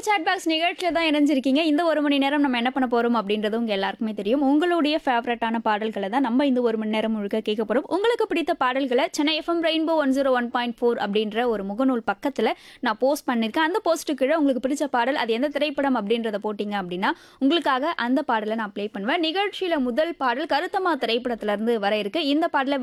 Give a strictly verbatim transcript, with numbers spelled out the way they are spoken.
Chat box நிகழ்ச்சியில தான் இணைஞ்சிருக்கீங்க. இந்த ஒரு மணி நேரம் நம்ம என்ன பண்ண போறோம் அப்படின்றது உங்க எல்லாருக்குமே தெரியும். உங்களுடைய ஃபேவரட்டான பாடல்கள தான் நம்ம இந்த ஒரு மணி நேரம் முழுக்க கேட்க போறோம். உங்களுக்கு பிடித்த பாடல்கள சென்னை எஃப்எம் ரெயின்போ நூற்று ஒன்று புள்ளி நான்கு அப்படின்ற ஒரு முகநூல் பக்கத்துல நான் போஸ்ட் பண்ணியிருக்கேன். அந்த போஸ்ட்டுக்கு கீழ உங்களுக்கு பிடிச்ச பாடல் அது எந்த திரைப்படம் அப்படின்றத போட்டீங்க அப்படின்னா, உங்களுக்காக அந்த பாடல நான் ப்ளே பண்ணுவேன். நிகழ்ச்சியில முதல் பாடல் கருத்தம்மா திரைப்படத்துல இருந்து வர இருக்கு. இந்த பாடல